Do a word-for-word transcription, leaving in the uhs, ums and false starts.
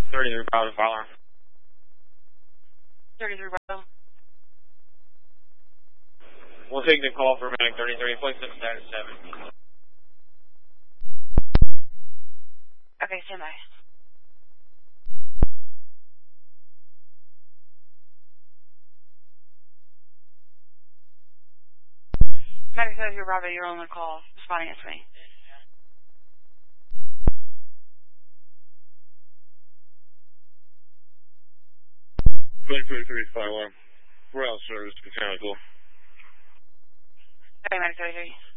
thirty-three Bravo, fire alarm. thirty-three Bravo. We'll take the call for Medic thirty-three, place up status seven. Okay, stand by. Medic thirty-three Bravo, you're on the call. Responding to me. Medic thirty-three, fire alarm. We're out of service, mechanical. Okay, Medic thirty-three.